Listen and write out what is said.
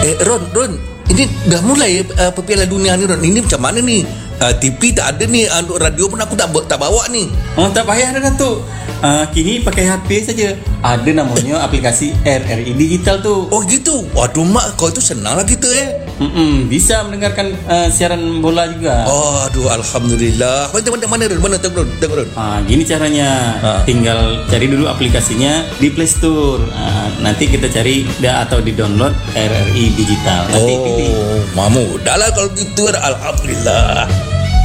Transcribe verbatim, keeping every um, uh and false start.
Eh Ron, Ron, ini dah mulai uh, Piala Dunia ni Ron. Ini macam mana ni? Uh, T V tak ada ni, uh, radio pun aku tak tak bawa ni. Oh, tak payah dah Datuk. Uh, kini pakai H P saja. Ada namanya aplikasi R R I Digital tu. Oh gitu. Waduh mak, kau tu senang lah kita eh. Mm-mm, bisa mendengarkan uh, siaran bola juga. Oh, aduh alhamdulillah. Mana mana mana Ron? Mana tengok Ron? Tengok Ron. Ah, gini caranya. Ha. Tinggal cari dulu aplikasinya di Play Store. Ah, nanti kita cari dah atau di download R R I Digital. Nanti pilih. Oh, mamu. Dah lah kalau gitu alhamdulillah.